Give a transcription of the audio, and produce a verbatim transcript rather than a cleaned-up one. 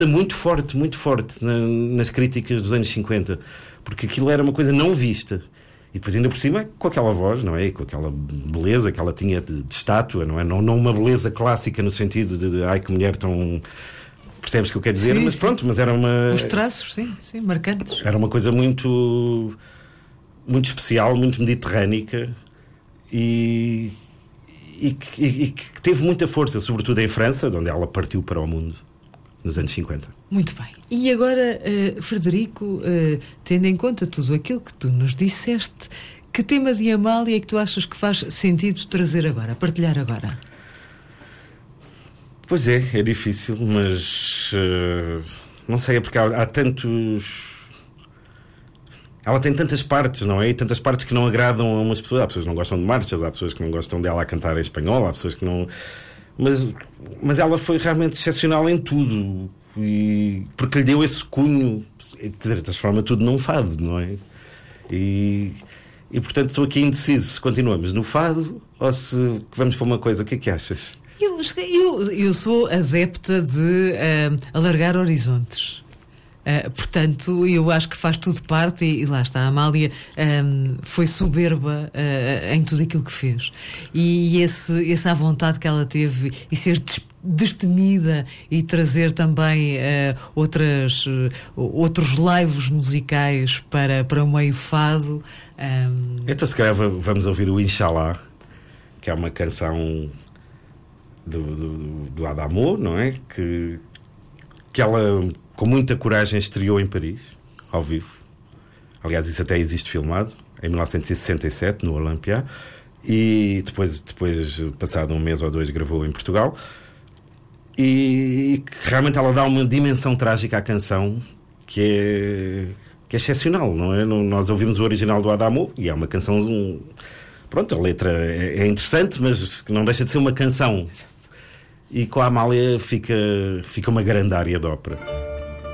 muito forte, muito forte na, nas críticas dos anos cinquenta, porque aquilo era uma coisa não vista. E depois, ainda por cima, com aquela voz, não é? E com aquela beleza que ela tinha de, de estátua, não é? Não, não uma beleza clássica no sentido de, de ai, que mulher tão... Percebes o que eu quero dizer? Sim, mas sim. pronto, mas era uma... Os traços, sim, sim, marcantes. Era uma coisa muito... muito especial, muito mediterrânica e... e, que, e que teve muita força, sobretudo em França, de onde ela partiu para o mundo nos anos cinquenta. Muito bem. E agora, uh, Frederico, uh, tendo em conta tudo aquilo que tu nos disseste, que tema de Amália é que tu achas que faz sentido trazer agora, partilhar agora? Pois é, é difícil, mas uh, não sei, é porque há, há tantos... Ela tem tantas partes, não é? E tantas partes que não agradam a umas pessoas. Há pessoas que não gostam de marchas, há pessoas que não gostam dela a cantar em espanhol, há pessoas que não... Mas, mas ela foi realmente excepcional em tudo. E, porque lhe deu esse cunho, quer dizer, transforma tudo num fado, não é? E, e portanto estou aqui indeciso se continuamos no fado ou se vamos para uma coisa. O que é que achas? Eu, eu, eu sou adepta de uh, alargar horizontes. Uh, portanto, eu acho que faz tudo parte, e, e lá está, a Amália um, foi soberba uh, em tudo aquilo que fez. E esse, essa vontade que ela teve e ser des, destemida e trazer também uh, outras, uh, outros laivos musicais para, para o meio fado. Um... Então, se calhar, vamos ouvir o Inshallah, que é uma canção do, do, do Adamo, não é? Que, que ela, com muita coragem, estreou em Paris, ao vivo. Aliás, isso até existe filmado, em mil novecentos e sessenta e sete, no Olympia. E depois, depois, passado um mês ou dois, gravou em Portugal. E realmente ela dá uma dimensão trágica à canção que é, que é excepcional, não é? Nós ouvimos o original do Adamo e é uma canção... Um, pronto, a letra é, é interessante, mas não deixa de ser uma canção. E com a Amália fica, fica uma grande área de ópera.